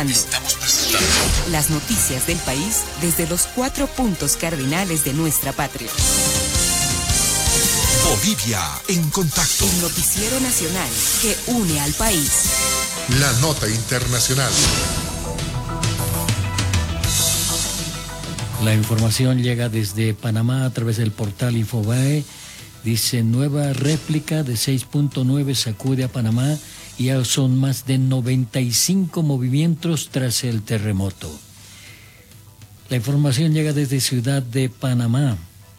Estamos presentando las noticias del país desde los 4 puntos cardinales de nuestra patria. Bolivia en contacto. El noticiero nacional que une al país. La nota internacional. La información llega desde Panamá a través del portal Infobae. Dice, nueva réplica de 6.9 sacude a Panamá y ya son más de 95 movimientos tras el terremoto. La información llega desde Ciudad de Panamá.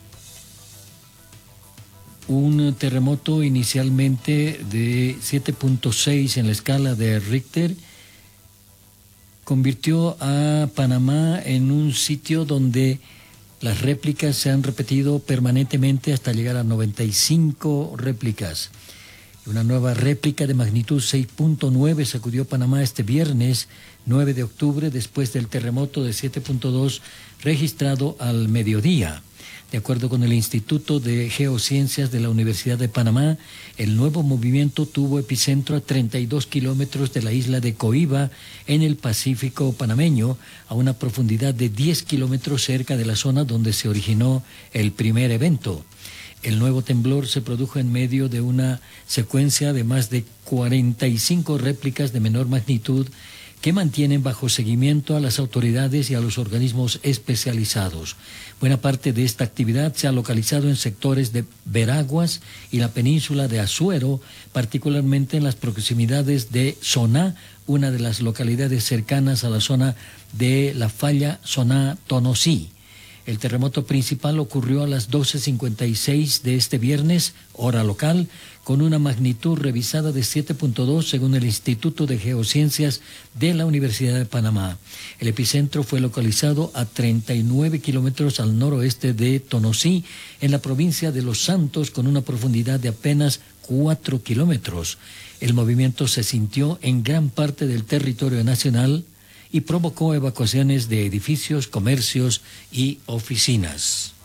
Un terremoto inicialmente de 7.6 en la escala de Richter convirtió a Panamá en un sitio donde las réplicas se han repetido permanentemente hasta llegar a 95 réplicas. Una nueva réplica de magnitud 6.9 sacudió Panamá este viernes 9 de octubre después del terremoto de 7.2 registrado al mediodía. De acuerdo con el Instituto de Geociencias de la Universidad de Panamá, el nuevo movimiento tuvo epicentro a 32 kilómetros de la isla de Coiba, en el Pacífico panameño, a una profundidad de 10 kilómetros cerca de la zona donde se originó el primer evento. El nuevo temblor se produjo en medio de una secuencia de más de 45 réplicas de menor magnitud que mantienen bajo seguimiento a las autoridades y a los organismos especializados. Buena parte de esta actividad se ha localizado en sectores de Veraguas y la península de Azuero, particularmente en las proximidades de Soná, una de las localidades cercanas a la zona de la falla Soná-Tonosí. El terremoto principal ocurrió a las 12:56 de este viernes, hora local, con una magnitud revisada de 7.2 según el Instituto de Geociencias de la Universidad de Panamá. El epicentro fue localizado a 39 kilómetros al noroeste de Tonosí, en la provincia de Los Santos, con una profundidad de apenas 4 kilómetros. El movimiento se sintió en gran parte del territorio nacional y provocó evacuaciones de edificios, comercios y oficinas.